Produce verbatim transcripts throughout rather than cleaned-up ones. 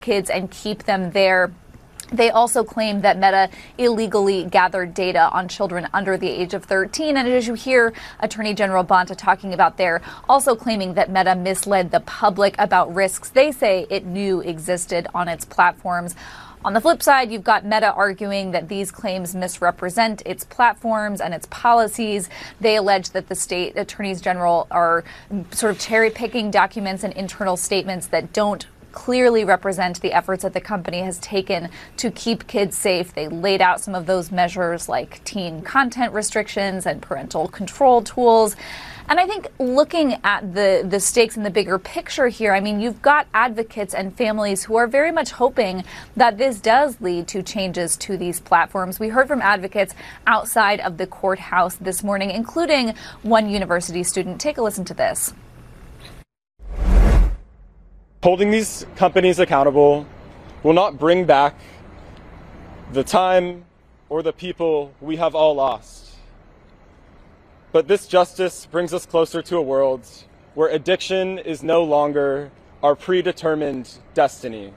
kids and keep them there. They also claim that Meta illegally gathered data on children under the age of thirteen. And as you hear Attorney General Bonta talking about there, also claiming that Meta misled the public about risks they say it knew existed on its platforms. On the flip side, you've got Meta arguing that these claims misrepresent its platforms and its policies. They allege that the state attorneys general are sort of cherry picking documents and internal statements that don't clearly represent the efforts that the company has taken to keep kids safe. They laid out some of those measures like teen content restrictions and parental control tools. And I think looking at the, the stakes in the bigger picture here, I mean, you've got advocates and families who are very much hoping that this does lead to changes to these platforms. We heard from advocates outside of the courthouse this morning, including one university student. Take a listen to this. Holding these companies accountable will not bring back the time or the people we have all lost. But this justice brings us closer to a world where addiction is no longer our predetermined destiny.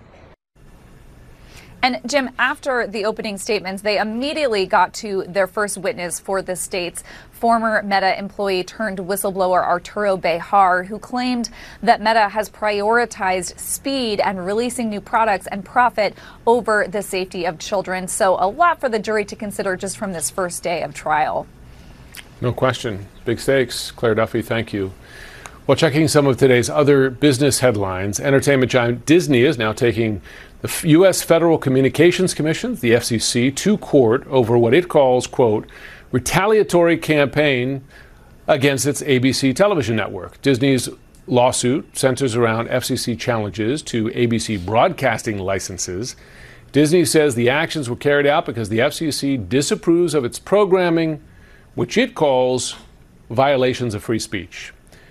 And Jim, after the opening statements, they immediately got to their first witness for the states, former Meta employee turned whistleblower Arturo Bejar, who claimed that Meta has prioritized speed and releasing new products and profit over the safety of children. So a lot for the jury to consider just from this first day of trial. No question. Big stakes. Claire Duffy, thank you. Well, checking some of today's other business headlines, entertainment giant Disney is now taking the U S Federal Communications Commission, the F C C, to court over what it calls, quote, retaliatory campaign against its A B C television network. Disney's lawsuit centers around F C C challenges to A B C broadcasting licenses. Disney says the actions were carried out because the F C C disapproves of its programming, which it calls violations of free speech.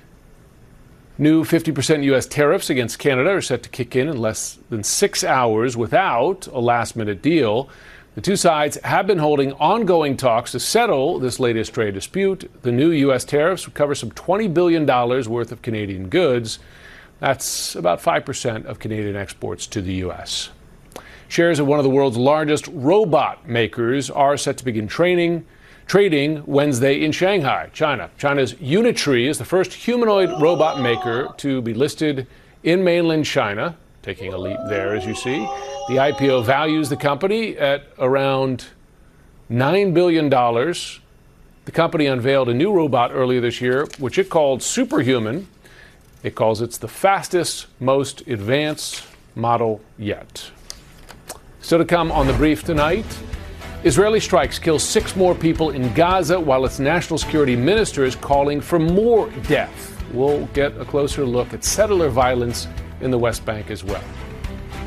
New fifty percent U S tariffs against Canada are set to kick in in less than six hours without a last-minute deal. The two sides have been holding ongoing talks to settle this latest trade dispute. The new U S tariffs would cover some twenty billion dollars worth of Canadian goods. That's about five percent of Canadian exports to the U S. Shares of one of the world's largest robot makers are set to begin training. Trading Wednesday in Shanghai, China. China's Unitree is the first humanoid robot maker to be listed in mainland China, taking a leap there, as you see. The I P O values the company at around nine billion dollars. The company unveiled a new robot earlier this year, which it called Superhuman. It calls it the fastest, most advanced model yet. Still to come on The Brief tonight. Israeli strikes kill six more people in Gaza while its national security minister is calling for more death. We'll get a closer look at settler violence in the West Bank as well.